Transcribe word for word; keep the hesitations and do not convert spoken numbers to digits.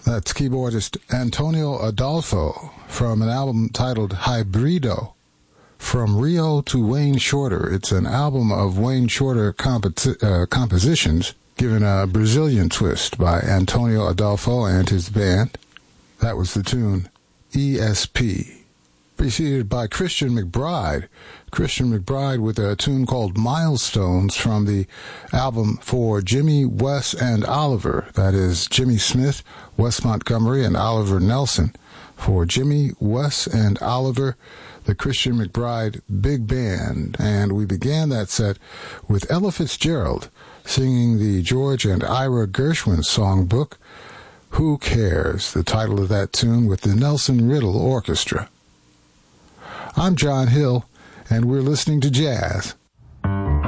That's keyboardist Antonio Adolfo from an album titled Hybrido. From Rio to Wayne Shorter. It's an album of Wayne Shorter compo- uh, compositions given a Brazilian twist by Antonio Adolfo and his band. That was the tune E S P. Preceded by Christian McBride. Christian McBride with a tune called Milestones from the album For Jimmy, Wes, and Oliver. That is Jimmy Smith, Wes Montgomery, and Oliver Nelson. For Jimmy, Wes, and Oliver, the Christian McBride Big Band. And we began that set with Ella Fitzgerald singing the George and Ira Gershwin songbook, Who Cares? The title of that tune with the Nelson Riddle Orchestra. I'm John Hill, and we're listening to jazz